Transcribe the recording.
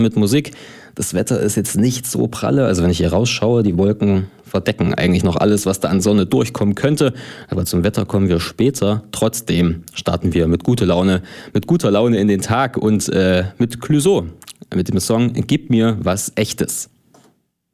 mit Musik. Das Wetter ist jetzt nicht so pralle, also wenn ich hier rausschaue, die Wolken verdecken eigentlich noch alles, was da an Sonne durchkommen könnte. Aber zum Wetter kommen wir später. Trotzdem starten wir mit guter Laune in den Tag und mit Clouseau, mit dem Song Gib mir was Echtes.